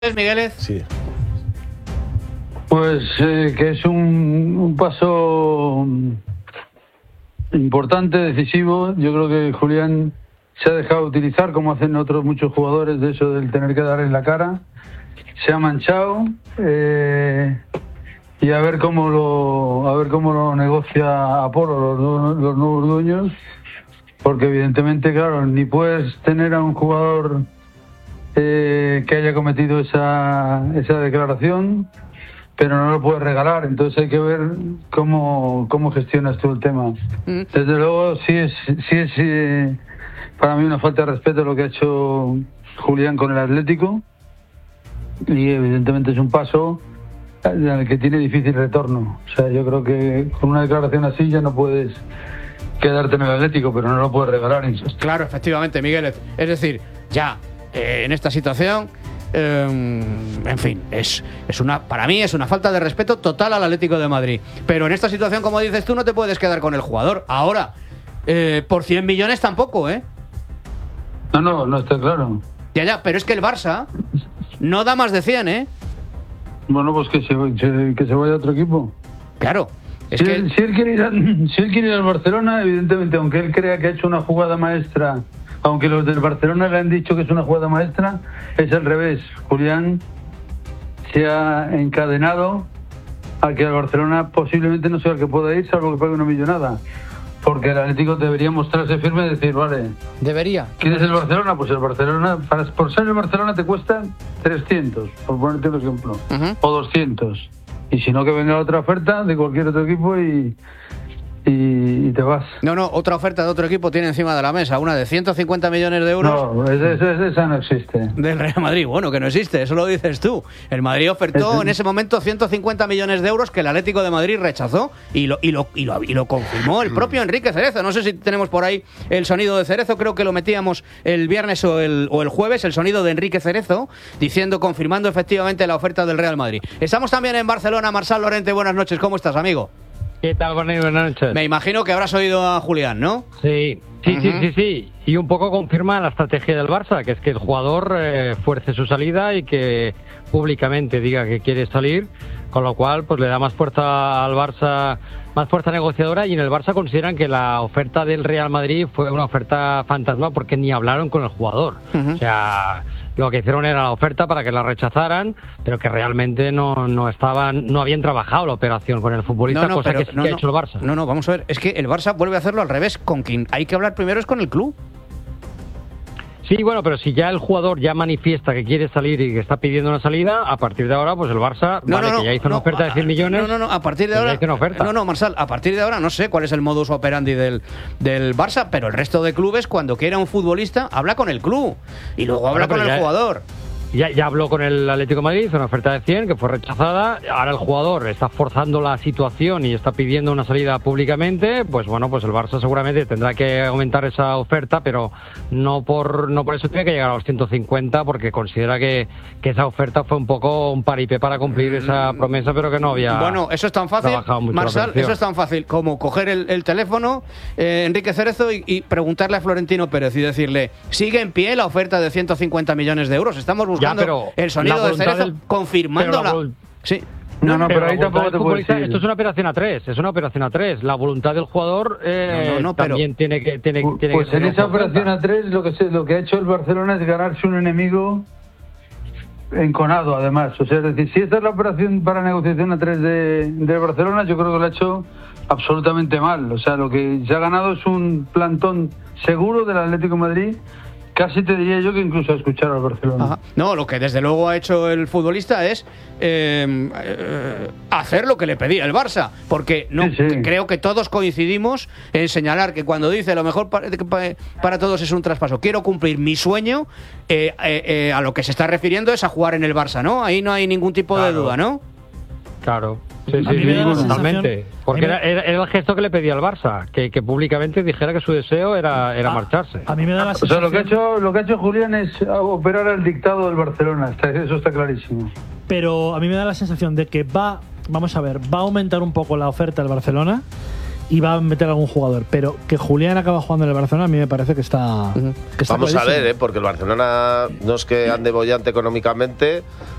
Migueles? Sí. Pues que es un paso importante, decisivo. Yo creo que Julián se ha dejado utilizar, como hacen otros muchos jugadores, de eso del tener que dar en la cara. Se ha manchado y a ver cómo lo negocia Apolo, los nuevos dueños, porque evidentemente, claro, ni puedes tener a un jugador que haya cometido esa declaración, pero no lo puedes regalar. Entonces hay que ver cómo gestionas tú el tema. Desde luego sí es para mí una falta de respeto lo que ha hecho Julián con el Atlético, y evidentemente es un paso en el que tiene difícil retorno. O sea, yo creo que con una declaración así ya no puedes quedarte en el Atlético, pero no lo puedes regalar. Claro, efectivamente, Miguel. Es decir, ya en esta situación, en fin, para mí es una falta de respeto total al Atlético de Madrid. Pero en esta situación, como dices tú, no te puedes quedar con el jugador. Ahora, por 100 millones tampoco, ¿eh? No está claro. Ya, pero es que el Barça no da más de 100, ¿eh? Bueno, pues que se vaya a otro equipo. Claro. Si él quiere ir al Barcelona, evidentemente, aunque él crea que ha hecho una jugada maestra, aunque los del Barcelona le han dicho que es una jugada maestra, es al revés. Julián se ha encadenado a que el Barcelona posiblemente no sea el que pueda ir, salvo que pague una millonada. Porque el Atlético debería mostrarse firme y decir, vale, debería. ¿quieres el Barcelona? Pues el Barcelona, por ser el Barcelona te cuesta 300, por ponerte un ejemplo, o 200. Y si no, que venga otra oferta de cualquier otro equipo y te vas. No, otra oferta de otro equipo tiene encima de la mesa, una de 150 millones de euros. No, esa no existe. Del Real Madrid, bueno, que no existe, eso lo dices tú. El Madrid ofertó en ese momento 150 millones de euros que el Atlético de Madrid rechazó y lo confirmó el propio Enrique Cerezo. No sé si tenemos por ahí el sonido de Cerezo, creo que lo metíamos el viernes o el jueves, el sonido de Enrique Cerezo, confirmando efectivamente la oferta del Real Madrid. Estamos también en Barcelona. Marçal Lorente, buenas noches, ¿cómo estás, amigo? ¿Qué tal, Bonito? Buenas noches. Me imagino que habrás oído a Julián, ¿no? Sí. Y un poco confirma la estrategia del Barça, que es que el jugador fuerce su salida y que públicamente diga que quiere salir, con lo cual pues le da más fuerza al Barça, más fuerza negociadora, y en el Barça consideran que la oferta del Real Madrid fue una oferta fantasma porque ni hablaron con el jugador. O sea, lo que hicieron era la oferta para que la rechazaran, pero que realmente no habían trabajado la operación con el futbolista, cosa que sí que ha hecho el Barça. No, vamos a ver, es que el Barça vuelve a hacerlo al revés. Con quien hay que hablar primero es con el club. Sí, bueno, pero si ya el jugador ya manifiesta que quiere salir y que está pidiendo una salida, a partir de ahora, pues el Barça, que ya hizo una oferta de 100 millones... a partir de ahora... Marçal, a partir de ahora no sé cuál es el modus operandi del Barça, pero el resto de clubes, cuando quiera un futbolista, habla con el club y luego habla con el jugador. Ya habló con el Atlético de Madrid, hizo una oferta de 100 que fue rechazada. Ahora el jugador está forzando la situación y está pidiendo una salida públicamente. Pues bueno, pues el Barça seguramente tendrá que aumentar esa oferta, pero no por eso tiene que llegar a los 150, porque considera que esa oferta fue un poco un paripé para cumplir esa promesa, pero que no había. Bueno, eso es tan fácil, Marçal, eso es tan fácil como coger el teléfono, Enrique Cerezo, y preguntarle a Florentino Pérez y decirle, ¿sigue en pie la oferta de 150 millones de euros? Estamos buscando el sonido de Cerezo confirmándola. Sí. Pero ahí tampoco te puedo decir. Esto es una operación a tres, La voluntad del jugador también tiene que pues en esa operación a tres lo que ha hecho el Barcelona es ganarse un enemigo enconado, además. O sea, es decir, si esta es la operación para negociación a tres de Barcelona, yo creo que lo ha hecho absolutamente mal. O sea, lo que se ha ganado es un plantón seguro del Atlético de Madrid. Casi te diría yo que incluso a escuchar al Barcelona. Ajá. No, lo que desde luego ha hecho el futbolista es hacer lo que le pedía el Barça, porque creo que todos coincidimos en señalar que cuando dice lo mejor para todos es un traspaso, quiero cumplir mi sueño, a lo que se está refiriendo es a jugar en el Barça, ¿no? Ahí no hay ningún tipo de duda, ¿no? Claro. Sí, totalmente. Porque era el gesto que le pedía al Barça, que públicamente dijera que su deseo era marcharse. A mí me da la sensación... O sea, lo que ha hecho Julián es operar al dictado del Barcelona, eso está clarísimo. Pero a mí me da la sensación de que va a aumentar un poco la oferta del Barcelona va a meter algún jugador. Pero que Julián acaba jugando en el Barcelona, a mí me parece que está. Que está Vamos a clarísimo. ver, porque el Barcelona no es que ande bollante económicamente,